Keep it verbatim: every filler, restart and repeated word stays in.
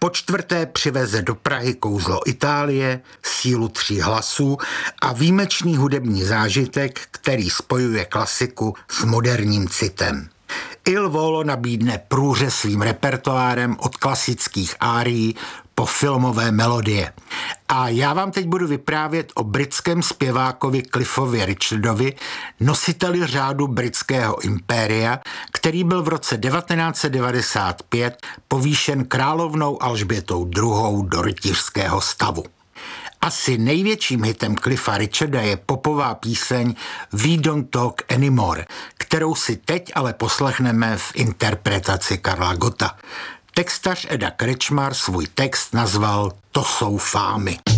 Po čtvrté přiveze do Prahy kouzlo Itálie, sílu tří hlasů a výjimečný hudební zážitek, který spojuje klasiku s moderním citem. Il Volo nabídne průřez svým repertoárem od klasických árií po filmové melodie. A já vám teď budu vyprávět o britském zpěvákovi Cliffovi Richardovi, nositeli řádu britského impéria, který byl v roce devatenáct set devadesát pět povýšen královnou Alžbětou druhou do rytířského stavu. Asi největším hitem Cliffa Richarda je popová píseň We Don't Talk Anymore, kterou si teď ale poslechneme v interpretaci Karla Gotta. Textař Eda Krečmar svůj text nazval To jsou fámy.